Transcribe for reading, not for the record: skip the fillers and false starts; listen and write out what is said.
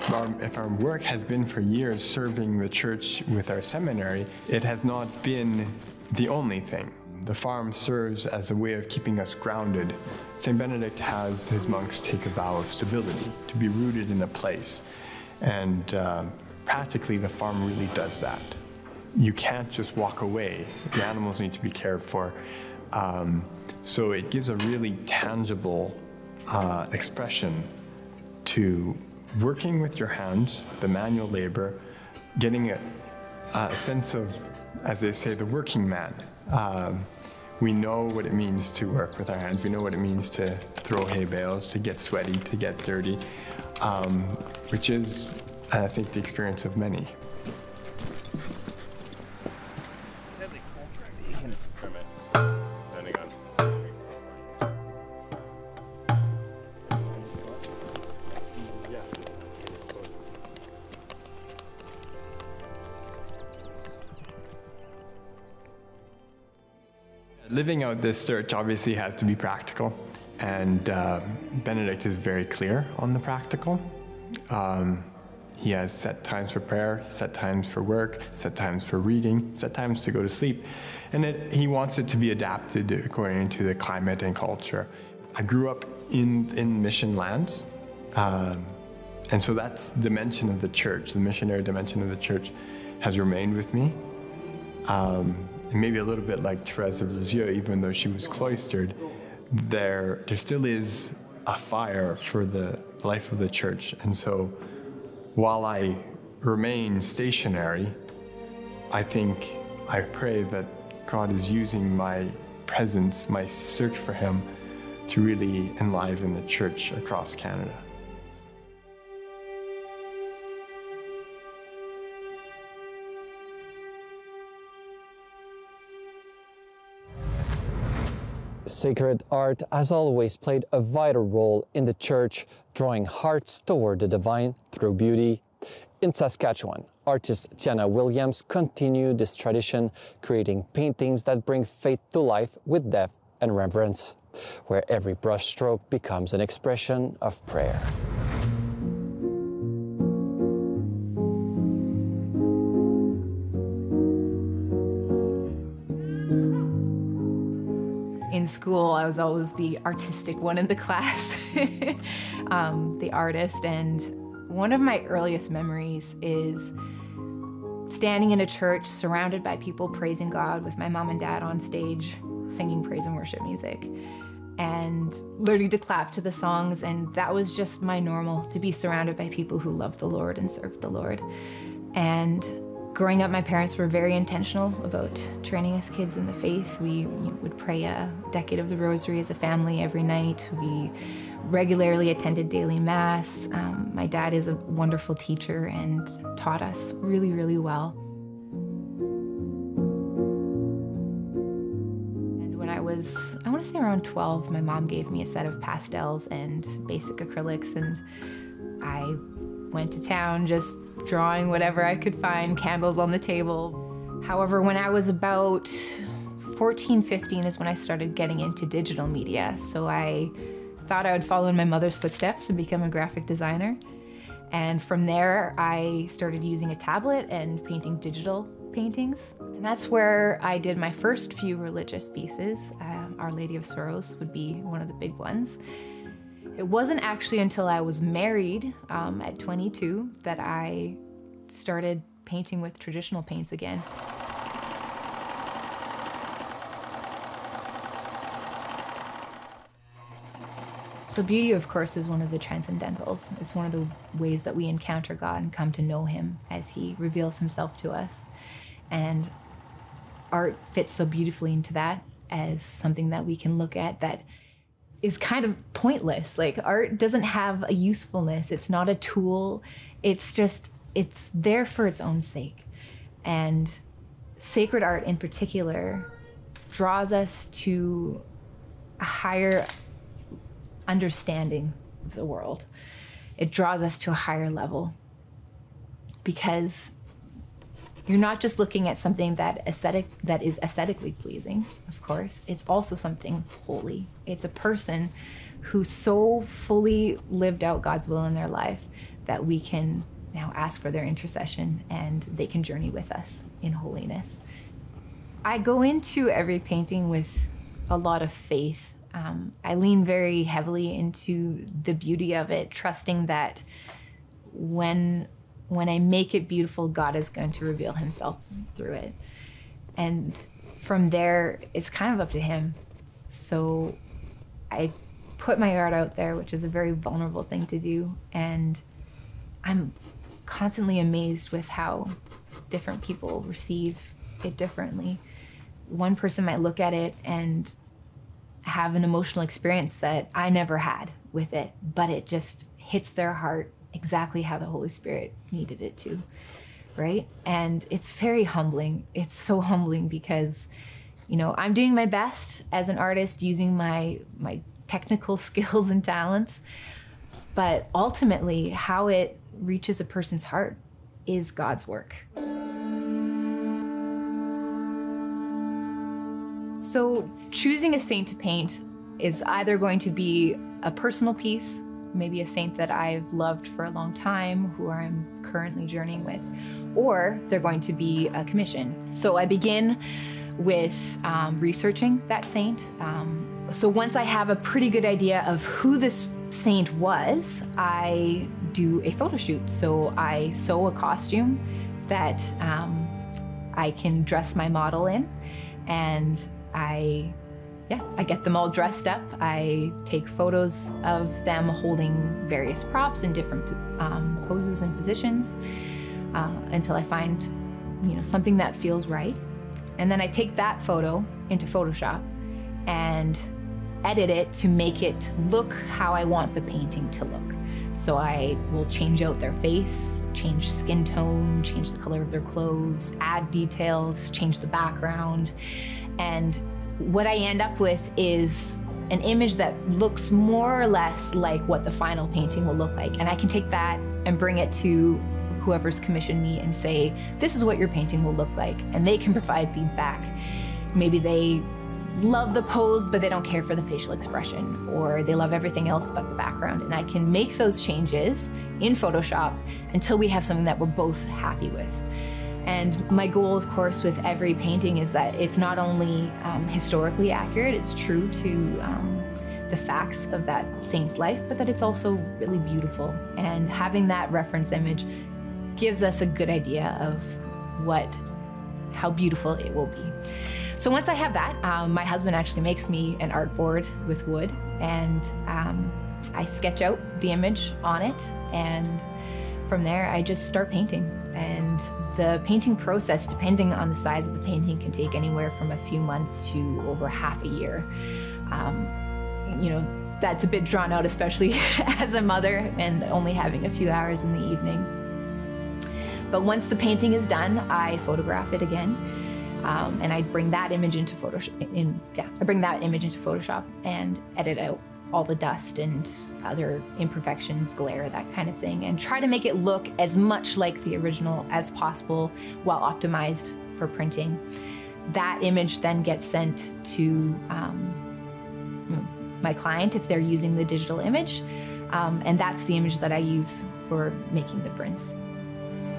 if our work has been for years serving the church with our seminary, it has not been the only thing. The farm serves as a way of keeping us grounded. St. Benedict has his monks take a vow of stability, to be rooted in a place. And practically, the farm really does that. You can't just walk away. The animals need to be cared for. So it gives a really tangible expression to working with your hands, the manual labor, getting a sense of, as they say, the working man. We know what it means to work with our hands. We know what it means to throw hay bales, to get sweaty, to get dirty, which is, I think, the experience of many. Living out this search obviously has to be practical, and Benedict is very clear on the practical. He has set times for prayer, set times for work, set times for reading, set times to go to sleep, and he wants it to be adapted according to the climate and culture. I grew up in mission lands, and so that's the dimension of the church, the missionary dimension of the church has remained with me. And maybe a little bit like Therese of Lisieux, even though she was cloistered, there still is a fire for the life of the church. And so while I remain stationary, I pray that God is using my presence, my search for Him, to really enliven the church across Canada. Sacred art has always played a vital role in the church, drawing hearts toward the divine through beauty. In Saskatchewan, artist Tiana Williams continued this tradition, creating paintings that bring faith to life with depth and reverence, where every brushstroke becomes an expression of prayer. In school, I was always the artistic one in the class, the artist, and one of my earliest memories is standing in a church surrounded by people praising God with my mom and dad on stage singing praise and worship music and learning to clap to the songs, and that was just my normal, to be surrounded by people who loved the Lord and served the Lord. And growing up, my parents were very intentional about training us kids in the faith. We would pray a decade of the rosary as a family every night. We regularly attended daily mass. My dad is a wonderful teacher and taught us really, really well. And when I want to say around 12, my mom gave me a set of pastels and basic acrylics, and I went to town just drawing whatever I could find, candles on the table. However, when I was about 14, 15 is when I started getting into digital media. So I thought I would follow in my mother's footsteps and become a graphic designer. And from there, I started using a tablet and painting digital paintings. And that's where I did my first few religious pieces. Our Lady of Sorrows would be one of the big ones. It wasn't actually until I was married at 22 that I started painting with traditional paints again. So beauty, of course, is one of the transcendentals. It's one of the ways that we encounter God and come to know Him as He reveals Himself to us. And art fits so beautifully into that as something that we can look at that is kind of pointless. Like, art doesn't have a usefulness. It's not a tool. It's there for its own sake. And sacred art in particular draws us to a higher understanding of the world. It draws us to a higher level because you're not just looking at something that is aesthetically pleasing, of course. It's also something holy. It's a person who so fully lived out God's will in their life that we can now ask for their intercession and they can journey with us in holiness. I go into every painting with a lot of faith. I lean very heavily into the beauty of it, trusting that when I make it beautiful, God is going to reveal himself through it. And from there, it's kind of up to him. So I put my art out there, which is a very vulnerable thing to do. And I'm constantly amazed with how different people receive it differently. One person might look at it and have an emotional experience that I never had with it, but it just hits their heart exactly how the Holy Spirit needed it to, right? And it's very humbling. It's so humbling because, you know, I'm doing my best as an artist using my technical skills and talents, but ultimately how it reaches a person's heart is God's work. So choosing a saint to paint is either going to be a personal piece, maybe a saint that I've loved for a long time, who I'm currently journeying with, or they're going to be a commission. So I begin with researching that saint. So once I have a pretty good idea of who this saint was, I do a photo shoot. So I sew a costume that I can dress my model in, and I get them all dressed up. I take photos of them holding various props in different poses and positions until I find, you know, something that feels right. And then I take that photo into Photoshop and edit it to make it look how I want the painting to look. So I will change out their face, change skin tone, change the color of their clothes, add details, change the background. And what I end up with is an image that looks more or less like what the final painting will look like. And I can take that and bring it to whoever's commissioned me and say, this is what your painting will look like. And they can provide feedback. Maybe they love the pose, but they don't care for the facial expression, or they love everything else but the background. And I can make those changes in Photoshop until we have something that we're both happy with. And my goal, of course, with every painting is that it's not only historically accurate, it's true to the facts of that saint's life, but that it's also really beautiful. And having that reference image gives us a good idea of how beautiful it will be. So once I have that, my husband actually makes me an artboard with wood, and I sketch out the image on it, and from there I just start painting. And the painting process, depending on the size of the painting, can take anywhere from a few months to over half a year. You know, that's a bit drawn out, especially as a mother and only having a few hours in the evening. But once the painting is done, I photograph it again. And I bring that image into Photoshop and edit out all the dust and other imperfections, glare, that kind of thing, and try to make it look as much like the original as possible while optimized for printing. That image then gets sent to my client if they're using the digital image, and that's the image that I use for making the prints.